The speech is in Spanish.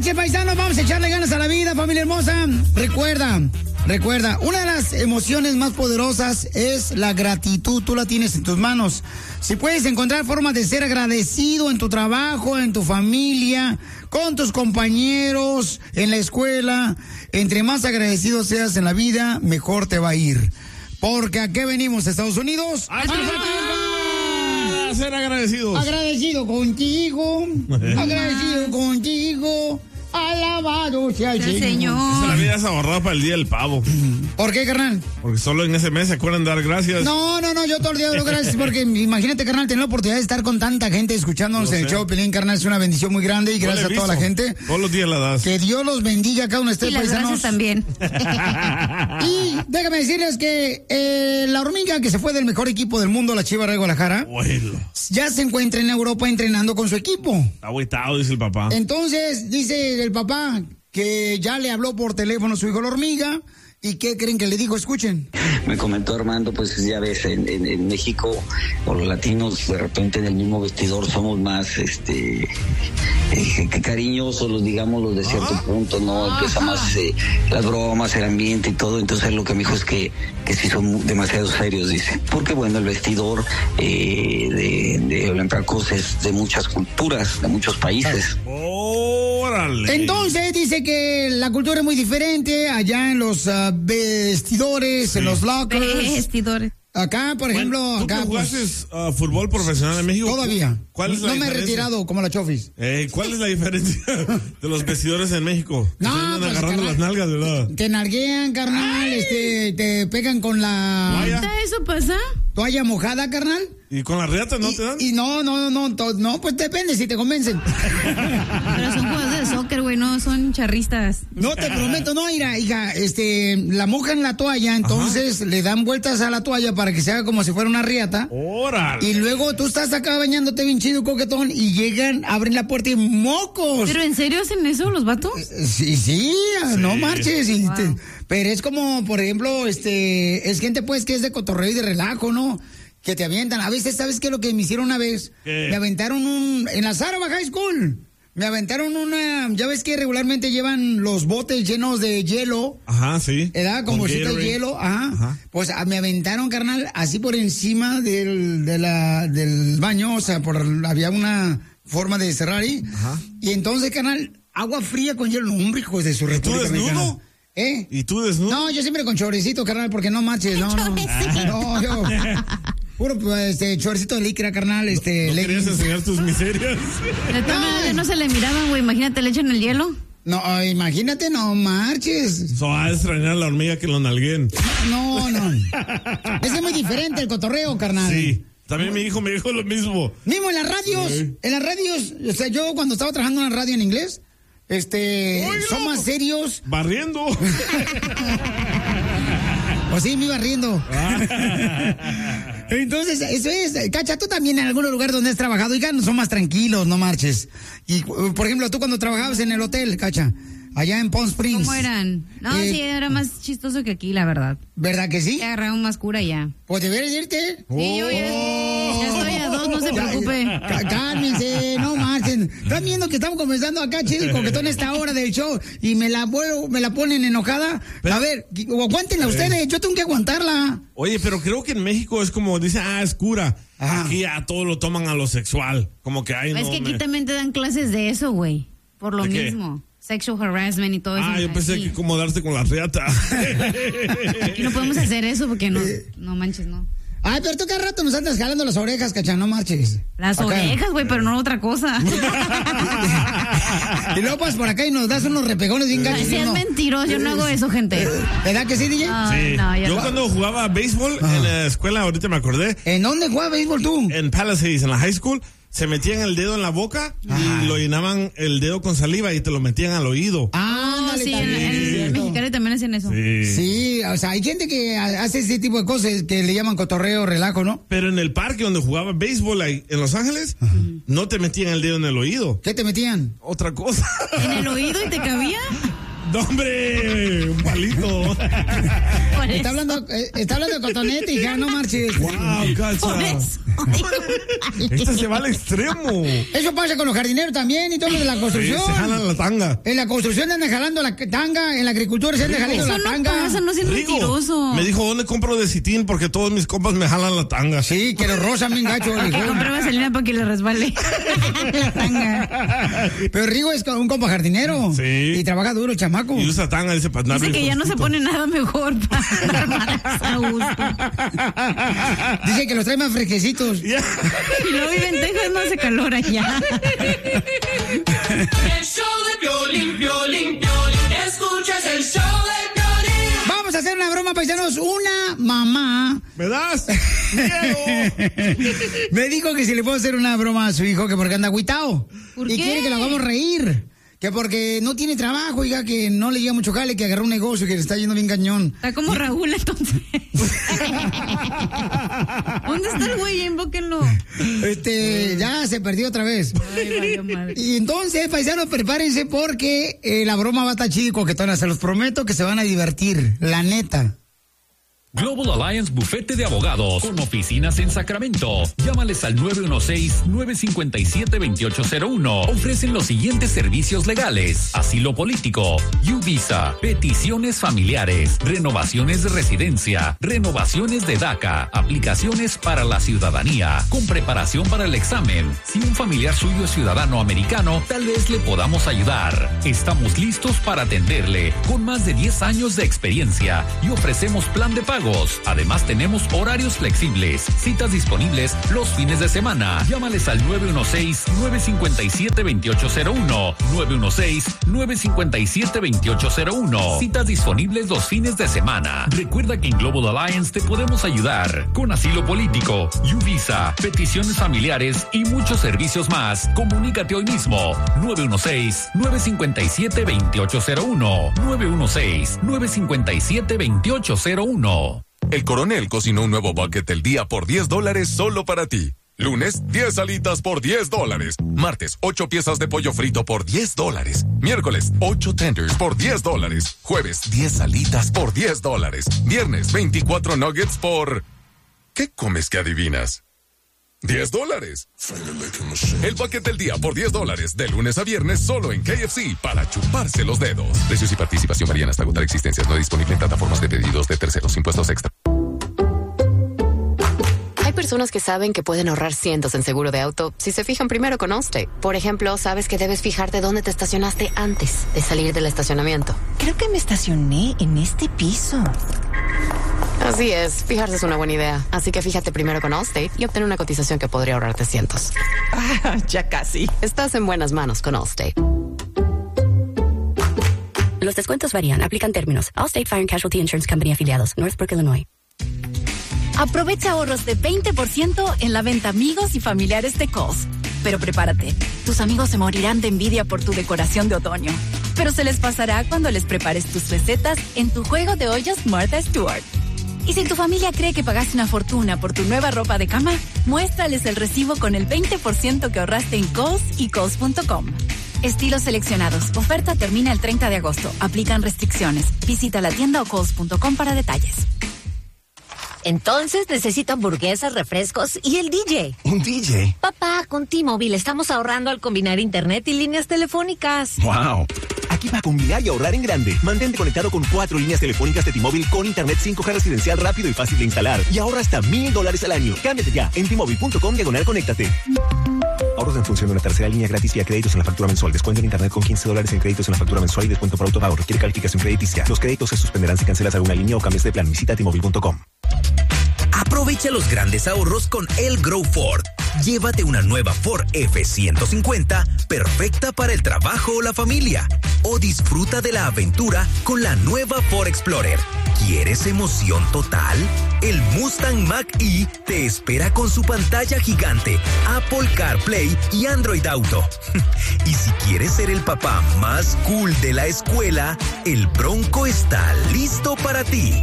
noches, paisanos. Vamos a echarle ganas a la vida, familia hermosa. Recuerda, una de las emociones más poderosas es la gratitud. Tú la tienes en tus manos. Si puedes encontrar formas de ser agradecido en tu trabajo, en tu familia, con tus compañeros, en la escuela, entre más agradecido seas en la vida, mejor te va a ir. Porque ¿a qué venimos, Estados Unidos? ¡A ser agradecidos! Agradecido contigo, alabado sea el Señor. Esa la vida es ahorrada para el día del pavo. ¿Por qué, carnal? Porque solo en ese mes se acuerdan de dar gracias. No, yo todo el día doy gracias porque imagínate, carnal, tener la oportunidad de estar con tanta gente escuchándonos en el show, Pelín, carnal, es una bendición muy grande y gracias a toda la gente. Todos los días la das. Que Dios los bendiga a cada uno de ustedes, paisanos. Gracias también. Y déjame decirles que la hormiga que se fue del mejor equipo del mundo, la Chivas de Guadalajara, ya se encuentra en Europa entrenando con su equipo. Está agüitado, dice el papá. Entonces, dice el papá que ya le habló por teléfono a su hijo la hormiga. ¿Y qué creen que le dijo? Escuchen. Me comentó Armando, pues ya ves, en México, o los latinos, de repente en el mismo vestidor somos más, cariñosos, digamos, los de cierto punto, ¿no? Empieza más las bromas, el ambiente y todo. Entonces lo que me dijo es que sí son demasiado serios, dice. Porque bueno, el vestidor de Olympiacos es de muchas culturas, de muchos países. ¡Órale! Entonces dice que la cultura es muy diferente allá en los vestidores, en los lockers. Vestidores. Acá, por ejemplo, ¿tú acá. jugaste fútbol profesional en México? Todavía. ¿Cuál es la diferencia? Me he retirado como la Chofis. ¿Cuál es la diferencia de los vestidores en México? No, se andan pues, agarrando carnal, las nalgas, ¿verdad? Te narguean, carnal, te pegan con la... ¿Eso pasa? ¿Toalla mojada, carnal? ¿Y con la riata no te dan? Y no, pues depende si te convencen. Pero son jugadores de soccer, güey, no son charristas. No, te prometo, no, hija, la mojan la toalla, entonces le dan vueltas a la toalla para que se haga como si fuera una riata. ¡Órale! Y luego tú estás acá bañándote bien chido, coquetón, y llegan, abren la puerta y ¡mocos! ¿Pero en serio hacen eso los vatos? Sí, no marches. Wow. Pero es como, por ejemplo, es gente pues que es de cotorreo y de relajo, ¿no? Que te avientan. A veces, ¿sabes qué es lo que me hicieron una vez? ¿Qué? Me aventaron en la Sarva High School. Me aventaron ya ves que regularmente llevan los botes llenos de hielo. Ajá, sí. ¿Verdad? Como bolsita de hielo, ajá. Pues me aventaron, carnal, así por encima del baño, o sea, había una forma de cerrar ahí. Ajá. Y entonces, carnal, agua fría con hielo, hombre, hijos de su República Mexicana. ¿Y tú desnudo? No, yo siempre con chorecito, carnal, porque no manches, no, yo... Puro, chorcito de licra, carnal, ¿No querías enseñar tus miserias? No se le miraban, güey, imagínate, le echan el hielo. No, imagínate, no marches. So, va a extrañar la hormiga que lo nalguen. No. Ese es muy diferente el cotorreo, carnal. Sí. También mi hijo me dijo lo mismo. Mismo en las radios, o sea, yo cuando estaba trabajando en la radio en inglés, son más serios. Barriendo. Pues sí, me iba riendo. Entonces, eso es. Cacha, tú también en algún lugar donde has trabajado, oigan, son más tranquilos, no marches. Y, por ejemplo, tú cuando trabajabas en el hotel, Cacha, allá en Palm Springs. ¿Cómo eran? No, sí, era más chistoso que aquí, la verdad. ¿Verdad que sí? Te agarraron más cura ya. Pues deberes irte. Sí, yo ya estoy a 2, no se preocupe. Cálmense, no marchen. Están viendo que estamos comenzando acá, chido y coquetón, esta hora del show, y me la ponen enojada. Pero, a ver, aguántenla ustedes, yo tengo que aguantarla. Oye, pero creo que en México es como, dice, es cura. Ajá. Aquí ya todo lo toman a lo sexual. Como que hay. Es que aquí también te dan clases de eso, güey. Por lo mismo. Sexual harassment y todo eso. Yo pensé que como darse con la riata. Aquí no podemos hacer eso porque no manches, no. Ay, pero tú cada rato nos andas jalando las orejas, Cacha, no marches. Las orejas, güey, pero no otra cosa. Y luego pasas por acá y nos das unos repegones bien gachos. Si es mentiroso, yo no hago eso, gente. ¿Verdad que sí, DJ? Sí. No, yo cuando jugaba béisbol en la escuela, ahorita me acordé. ¿En dónde jugaba béisbol tú? En Palisades, en la high school. Se metían el dedo en la boca y lo llenaban el dedo con saliva y te lo metían al oído. Sí, en Mexicali también hacen eso. Sí, o sea, hay gente que hace ese tipo de cosas que le llaman cotorreo, relajo, ¿no? Pero en el parque donde jugaba béisbol ahí, en Los Ángeles, no te metían el dedo en el oído. ¿Qué te metían? Otra cosa. ¿En el oído y te cabía? No, hombre, un palito. Está hablando de cotonete, hija, no marches. Wow, cacha. Esta se va al extremo. Eso pasa con los jardineros también y todo lo de la construcción. Sí, se jalan la tanga. En la construcción andan jalando la tanga, en la agricultura se andan jalando la tanga. Eso no es mentiroso. Me dijo, ¿dónde compro de Citín? Porque todos mis compas me jalan la tanga. Sí, que lo rozan bien gacho. Que compré vaselina para que le resbale la tanga. Pero Rigo es un compa jardinero. Sí. Y trabaja duro el chamaco. Y usa tanga, dice para andar. Dice que ya no se pone nada mejor para andar más a gusto. Dice que los trae más fresquecitos. Yeah. Y luego vive en Texas, no hace calor allá. El show de Piolín, Piolín, Piolín. Escuchas el show de Piolín. Vamos a hacer una broma, paisanos. Una mamá ¿Me das? Miedo. me dijo que si le puedo hacer una broma a su hijo, que porque anda agüitao. ¿Por y qué? quiere que lo hagamos reír. Que porque no tiene trabajo, oiga, que no le llega mucho jale, que agarró un negocio que le está yendo bien cañón. Está como Raúl, entonces. ¿Dónde está el güey? Invóquenlo. Ya se perdió otra vez. Ay, vaya madre. Y entonces, paisanos, prepárense porque la broma va a estar chida y coquetona. Se los prometo que se van a divertir, la neta. Global Alliance Bufete de Abogados, con oficinas en Sacramento. Llámales al 916-957-2801. Ofrecen los siguientes servicios legales: asilo político, U-Visa, peticiones familiares, renovaciones de residencia, renovaciones de DACA, aplicaciones para la ciudadanía, con preparación para el examen. Si un familiar suyo es ciudadano americano, tal vez le podamos ayudar. Estamos listos para atenderle, con más de 10 años de experiencia, y ofrecemos plan de pago. Además, tenemos horarios flexibles, citas disponibles los fines de semana. Llámales al 916-957-2801. 916-957-2801. Citas disponibles los fines de semana. Recuerda que en Global Alliance te podemos ayudar con asilo político, U-Visa, peticiones familiares y muchos servicios más. Comunícate hoy mismo. 916-957-2801. 916-957-2801. El Coronel cocinó un nuevo bucket del día por $10 solo para ti. Lunes, 10 alitas por $10. Martes, 8 piezas de pollo frito por $10. Miércoles, 8 tenders por $10. Jueves, 10 alitas por $10. Viernes, 24 nuggets por... ¿Qué comes que adivinas? $10. El bucket del día por $10, de lunes a viernes solo en KFC, para chuparse los dedos. Precios y participación varían hasta agotar existencias. No disponible en plataformas de pedidos de terceros. Impuestos extra. Hay personas que saben que pueden ahorrar cientos en seguro de auto si se fijan primero con Allstate. Por ejemplo, sabes que debes fijarte dónde te estacionaste antes de salir del estacionamiento. Creo que me estacioné en este piso. Así es, fijarse es una buena idea. Así que fíjate primero con Allstate y obtén una cotización que podría ahorrarte cientos. Ya casi. Estás en buenas manos con Allstate. Los descuentos varían, aplican términos. Allstate Fire and Casualty Insurance Company afiliados, Northbrook, Illinois. Aprovecha ahorros de 20% en la venta amigos y familiares de Kohl's. Pero prepárate, tus amigos se morirán de envidia por tu decoración de otoño. Pero se les pasará cuando les prepares tus recetas en tu juego de ollas Martha Stewart. Y si tu familia cree que pagaste una fortuna por tu nueva ropa de cama, muéstrales el recibo con el 20% que ahorraste en Kohl's y Kohl's.com. Estilos seleccionados. Oferta termina el 30 de agosto. Aplican restricciones. Visita la tienda o Kohl's.com para detalles. Entonces necesito hamburguesas, refrescos y el DJ. ¿Un DJ? Papá, con T-Mobile estamos ahorrando al combinar internet y líneas telefónicas. ¡Wow! Aquí para combinar y ahorrar en grande. Mantente conectado con 4 líneas telefónicas de T-Mobile con internet 5G residencial rápido y fácil de instalar. Y ahorra hasta $1,000 al año. Cámbiate ya en T-Mobile.com/conéctate. Ahorros en función de una tercera línea gratis y a créditos en la factura mensual. Descuento en internet con $15 en créditos en la factura mensual y descuento por autopago. Requiere calificación crediticia. Los créditos se suspenderán si cancelas alguna línea o cambias de plan. Visita T-Mobile.com. Aprovecha los grandes ahorros con El Grow Ford. Llévate una nueva Ford F-150 perfecta para el trabajo o la familia. O disfruta de la aventura con la nueva Ford Explorer. ¿Quieres emoción total? El Mustang Mach-E te espera con su pantalla gigante, Apple CarPlay y Android Auto. Y si quieres ser el papá más cool de la escuela, el Bronco está listo para ti.